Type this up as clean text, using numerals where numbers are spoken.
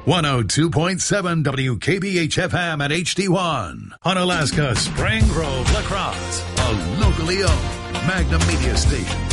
102.7 WKBH-FM at HD1 on Alaska's Spring Grove, La Crosse, a locally owned Magnum Media station.